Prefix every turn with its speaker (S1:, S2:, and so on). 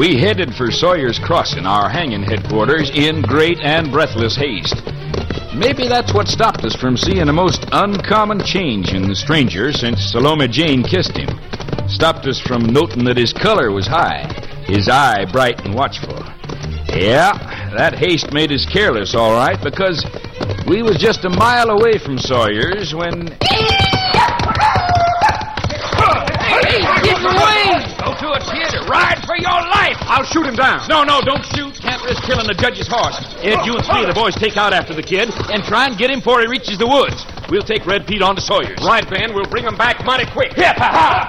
S1: we headed for Sawyer's Crossing, our hanging headquarters, in great and breathless haste. Maybe that's what stopped us from seeing a most uncommon change in the stranger since Salome Jane kissed him. Stopped us from noting that his color was high, his eye bright and watchful. Yeah, that haste made us careless, all right, because we was just a mile away from Sawyer's when...
S2: Hey, get away! Go to it, kid. Ride for your life.
S3: I'll shoot him down.
S2: No, don't shoot. Can't risk killing the judge's horse. Ed, you and three of the boys take out after the kid and try and get him before he reaches the woods. We'll take Red Pete on to Sawyer's.
S3: Right, Ben. We'll bring him back mighty quick.
S2: Hip, ha, ha!